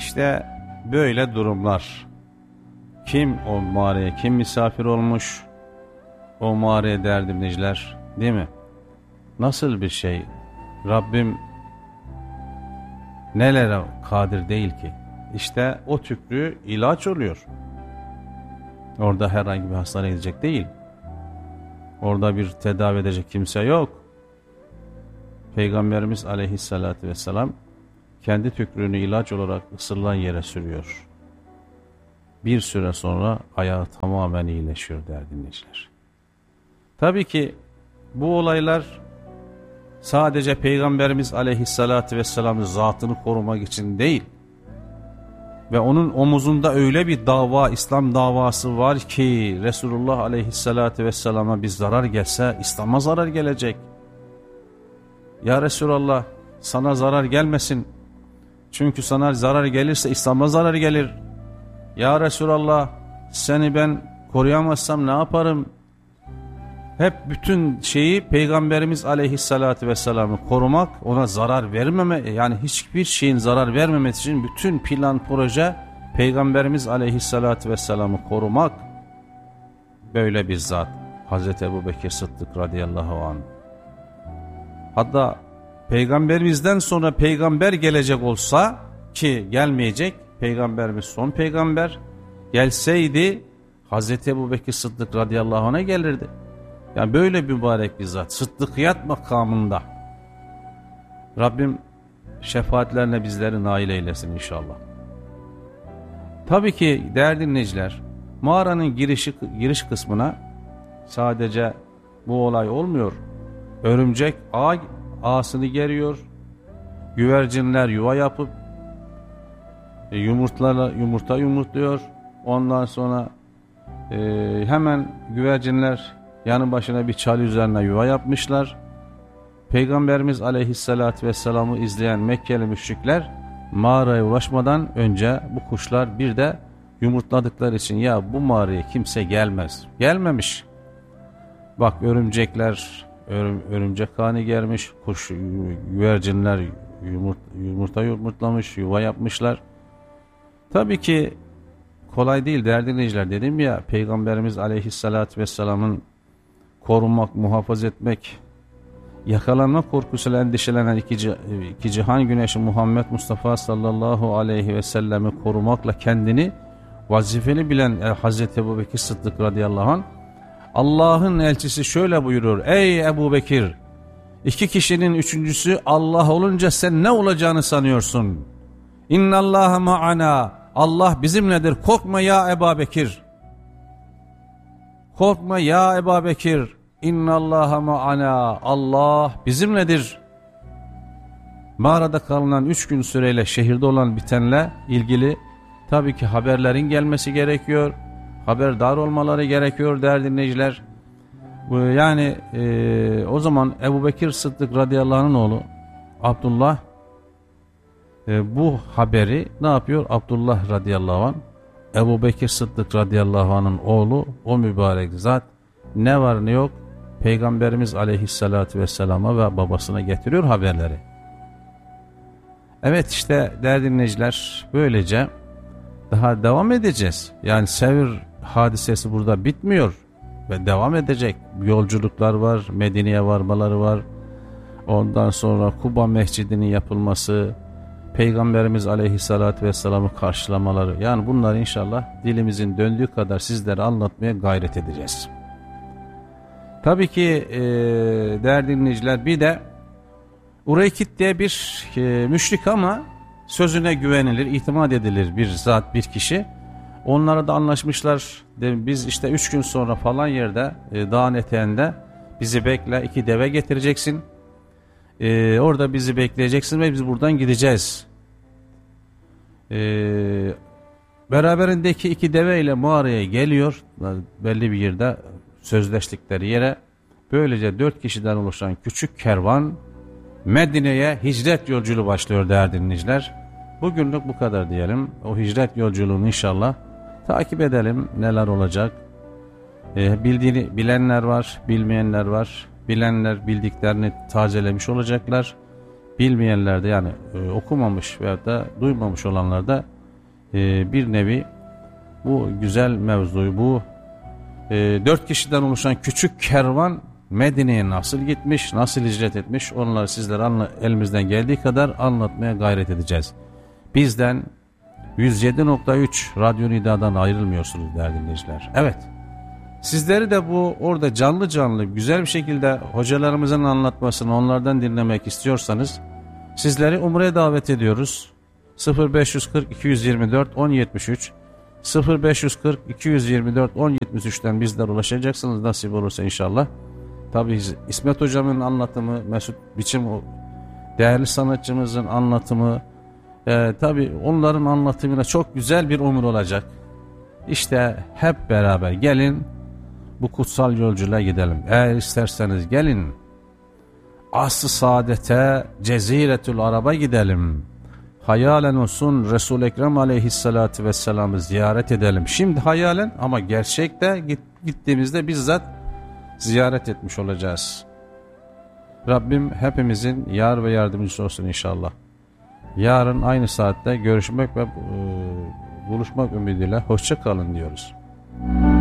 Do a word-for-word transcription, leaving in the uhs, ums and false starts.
İşte böyle durumlar. Kim o mağaraya, kim misafir olmuş o mağaraya değerli dinleyiciler, değil mi? Nasıl bir şey? Rabbim nelere kadir değil ki? İşte o tükrü ilaç oluyor. Orada herhangi bir hastaneye gidecek değil. Orada bir tedavi edecek kimse yok. Peygamberimiz aleyhissalatü vesselam kendi tükrüğünü ilaç olarak ısırılan yere sürüyor. Bir süre sonra ayağı tamamen iyileşiyor değerli dinleyiciler. Tabii ki bu olaylar sadece Peygamberimiz aleyhissalatü vesselamın zatını korumak için değil. Ve onun omuzunda öyle bir dava, İslam davası var ki Resulullah aleyhissalatü vesselama bir zarar gelse İslam'a zarar gelecek. Ya Resulallah, sana zarar gelmesin. Çünkü sana zarar gelirse İslam'a zarar gelir. Ya Resulallah, seni ben koruyamazsam ne yaparım? Hep bütün şeyi Peygamberimiz aleyhissalatü vesselam'ı korumak, ona zarar vermeme, yani hiçbir şeyin zarar vermemesi için bütün plan proje Peygamberimiz aleyhissalatü vesselam'ı korumak. Böyle bir zat Hazreti Ebubekir Sıddık radıyallahu anh. Hatta Peygamberimizden sonra peygamber gelecek olsa, ki gelmeyecek, Peygamberimiz son peygamber, gelseydi Hazreti Ebubekir Sıddık radıyallahu anh'a gelirdi. Yani böyle bir mübarek bir zat, sıddıkiyat makamında. Rabbim şefaatlerine bizleri nail eylesin inşallah. Tabii ki değerli dinleyiciler, mağaranın girişi, giriş kısmına sadece bu olay olmuyor. Örümcek ağ, ağasını geriyor, güvercinler yuva yapıp yumurtlarla yumurta yumurtluyor. Ondan sonra e, hemen güvercinler yanı başına bir çalı üzerine yuva yapmışlar. Peygamberimiz aleyhissalatü vesselam'ı izleyen Mekkeli müşrikler mağaraya ulaşmadan önce bu kuşlar bir de yumurtladıkları için ya bu mağaraya kimse gelmez. Gelmemiş. Bak örümcekler örüm, örümcek hani gelmiş, kuş güvercinler yumurt, yumurta yumurtlamış, yuva yapmışlar. Tabii ki kolay değil değerli dinleyiciler, dedim ya Peygamberimiz aleyhissalatü vesselam'ın korunmak, muhafaza etmek, yakalanma korkusuyla endişelenen iki, iki cihan güneşi Muhammed Mustafa sallallahu aleyhi ve sellemi korumakla kendini vazifeli bilen Hazreti Ebubekir Sıddık radıyallahu anh, Allah'ın elçisi şöyle buyurur: ey Ebubekir, iki kişinin üçüncüsü Allah olunca sen ne olacağını sanıyorsun? İnnallâhe ma'ana, Allah bizimledir, korkma ya Ebubekir. Korkma ya Ebubekir. İnnallâhe ma'ana, Allah bizimledir. Mağarada kalınan üç gün süreyle şehirde olan bitenle ilgili tabii ki haberlerin gelmesi gerekiyor. Haberdar olmaları gerekiyor değerli dinleyiciler. Yani e, o zaman Ebubekir Sıddık radıyallahu anh'ın oğlu Abdullah e, bu haberi ne yapıyor? Abdullah radıyallahu anh, Ebubekir Sıddık radıyallahu anh'ın oğlu, o mübarek zat ne var ne yok Peygamberimiz aleyhissalatü vesselama ve babasına getiriyor haberleri. Evet, işte değerli dinleyiciler, böylece daha devam edeceğiz. Yani Sevr hadisesi burada bitmiyor ve devam edecek. Yolculuklar var, Medine'ye varmaları var. Ondan sonra Kuba Mescidi'nin yapılması, Peygamberimiz aleyhissalatü vesselam'ı karşılamaları. Yani bunlar inşallah dilimizin döndüğü kadar sizlere anlatmaya gayret edeceğiz. Tabii ki e, değerli dinleyiciler, bir de Ureykit diye bir e, müşrik ama sözüne güvenilir, itimat edilir bir zat, bir kişi. Onlara da anlaşmışlar. Biz işte üç gün sonra falan yerde, e, dağın eteğinde bizi bekle, iki deve getireceksin. E, orada bizi bekleyeceksin ve biz buradan gideceğiz. E, beraberindeki iki deve ile mağaraya geliyor. Belli bir yerde sözleştikleri yere. Böylece dört kişiden oluşan küçük kervan Medine'ye hicret yolculuğu başlıyor değerli dinleyiciler. Bugünlük bu kadar diyelim. O hicret yolculuğunu inşallah takip edelim. Neler olacak? Ee, bildiğini bilenler var, bilmeyenler var. Bilenler bildiklerini tazelemiş olacaklar. bilmeyenler de yani e, okumamış veyahut da duymamış olanlar da e, bir nevi bu güzel mevzuyu, bu e, dört kişiden oluşan küçük kervan Medine'ye nasıl gitmiş, nasıl hicret etmiş, onları sizlere anla, elimizden geldiği kadar anlatmaya gayret edeceğiz. Bizden yüz yedi nokta üç Radyo Nida'dan ayrılmıyorsunuz değerli dinleyiciler. Evet, sizleri de bu orada canlı canlı güzel bir şekilde hocalarımızın anlatmasını onlardan dinlemek istiyorsanız sizleri Umre'ye davet ediyoruz. sıfır beş yüz kırk iki yüz yirmi dört on yetmiş üç sıfır beş yüz kırk iki yüz yirmi dört on yetmiş üç'ten bizlere ulaşacaksınız nasip olursa inşallah. Tabii İsmet hocamın anlatımı, Mesut Biçim değerli sanatçımızın anlatımı, e, tabii onların anlatımıyla çok güzel bir umre olacak. İşte hep beraber gelin bu kutsal yolculuğa gidelim. Eğer isterseniz gelin Asr-ı Saadet'e, Ceziretül Arab'a gidelim. Hayalen olsun Resul-i Ekrem aleyhissalatü vesselam'ı ziyaret edelim. Şimdi hayalen ama gerçekte gittiğimizde bizzat ziyaret etmiş olacağız. Rabbim hepimizin yar ve yardımcısı olsun inşallah. Yarın aynı saatte görüşmek ve e, buluşmak ümidiyle hoşça kalın diyoruz.